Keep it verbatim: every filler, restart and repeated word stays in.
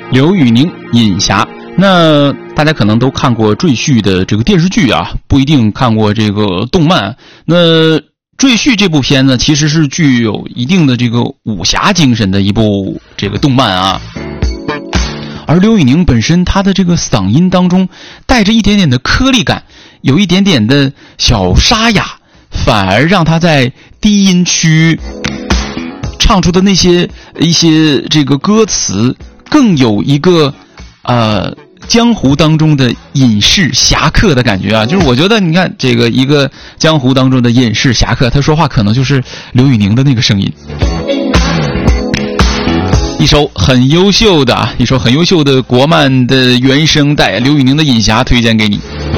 刘宇宁《隐侠》。那大家可能都看过赘婿的这个电视剧啊，不一定看过这个动漫。那赘婿这部片呢，其实是具有一定的这个武侠精神的一部这个动漫啊。而刘宇宁本身他的这个嗓音当中带着一点点的颗粒感，有一点点的小沙哑，反而让他在低音区唱出的那些一些这个歌词更有一个呃江湖当中的隐士侠客的感觉啊。就是我觉得你看这个一个江湖当中的隐士侠客，他说话可能就是刘宇宁的那个声音。一首很优秀的一首很优秀的国漫的原声带，刘宇宁的《隐侠》推荐给你。